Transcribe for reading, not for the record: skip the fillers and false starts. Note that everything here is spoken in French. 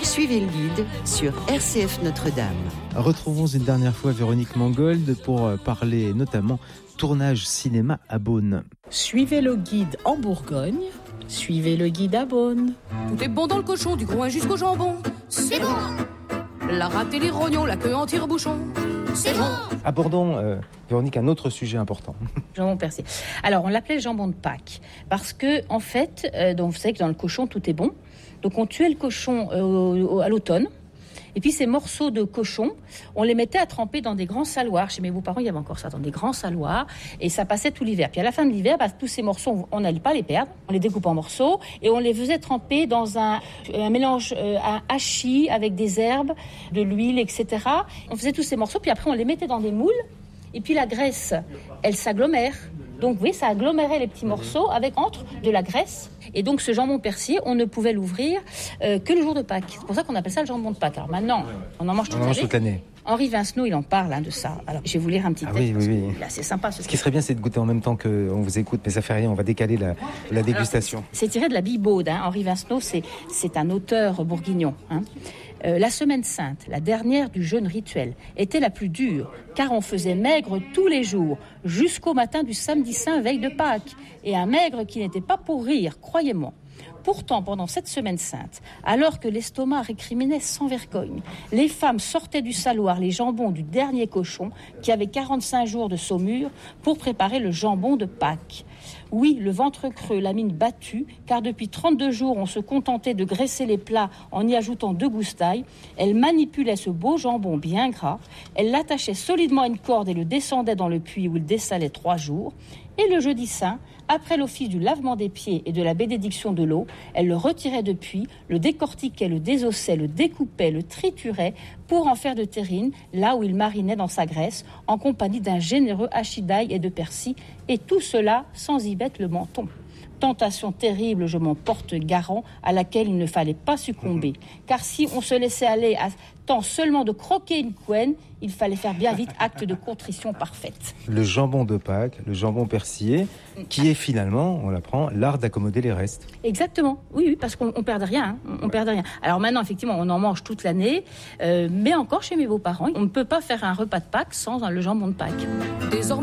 Suivez le guide sur RCF Notre-Dame. Retrouvons une dernière fois Véronique Mangold pour parler notamment tournage cinéma à Beaune. Suivez le guide en Bourgogne, suivez le guide à Beaune. Tout est bon dans le cochon, du groin jusqu'au jambon. C'est bon. La rate et les rognons, la queue en tire-bouchon. C'est bon. Abordons, Véronique, un autre sujet important. Jambon persillé. Alors, on l'appelait le jambon de Pâques parce que, en fait, donc vous savez que dans le cochon, tout est bon. Donc, on tuait le cochon à l'automne. Et puis, ces morceaux de cochon, on les mettait à tremper dans des grands saloirs. Chez mes beaux-parents, il y avait encore ça, dans des grands saloirs. Et ça passait tout l'hiver. Puis, à la fin de l'hiver, tous ces morceaux, on n'allait pas les perdre. On les découpe en morceaux et on les faisait tremper dans un mélange un hachis avec des herbes, de l'huile, etc. On faisait tous ces morceaux. Puis après, on les mettait dans des moules. Et puis, la graisse, elle s'agglomère. Donc, oui, ça agglomérait les petits morceaux avec entre de la graisse. Et donc, ce jambon persillé, on ne pouvait l'ouvrir que le jour de Pâques. C'est pour ça qu'on appelle ça le jambon de Pâques. Alors maintenant, on en mange toute l'année. Henri Vincenot, il en parle de ça. Alors, je vais vous lire un petit texte. Oui. Là, c'est sympa. Ce qui serait bien, c'est de goûter en même temps qu'on vous écoute, mais ça fait rien, on va décaler la dégustation. Alors, c'est tiré de la Bibaude. Henri Vincenot, c'est un auteur bourguignon. La semaine sainte, la dernière du jeûne rituel, était la plus dure, car on faisait maigre tous les jours, jusqu'au matin du samedi saint, veille de Pâques, et un maigre qui n'était pas pour rire, croyez-moi. Pourtant, pendant cette semaine sainte, alors que l'estomac récriminait sans vergogne, les femmes sortaient du saloir les jambons du dernier cochon, qui avait 45 jours de saumure, pour préparer le jambon de Pâques. Oui, le ventre creux, la mine battue, car depuis 32 jours, on se contentait de graisser les plats en y ajoutant 2 goustailles. Elle manipulait ce beau jambon bien gras. Elle l'attachait solidement à une corde et le descendait dans le puits où il dessalait 3 jours. Et le jeudi saint, après l'office du lavement des pieds et de la bénédiction de l'eau, elle le retirait du puits, le décortiquait, le désossait, le découpait, le triturait pour en faire de terrine, là où il marinait dans sa graisse, en compagnie d'un généreux hachis d'ail et de persil, et tout cela sans y mettre le menton. Tentation terrible, je m'en porte garant, à laquelle il ne fallait pas succomber. Car si on se laissait aller à temps seulement de croquer une couenne, il fallait faire bien vite acte de contrition parfaite. Le jambon de Pâques, le jambon persillé, qui est finalement, on l'apprend, l'art d'accommoder les restes. Exactement, oui, parce qu'on ne perd rien, on perd rien. Alors maintenant, effectivement, on en mange toute l'année, mais encore chez mes beaux-parents, on ne peut pas faire un repas de Pâques sans le jambon de Pâques.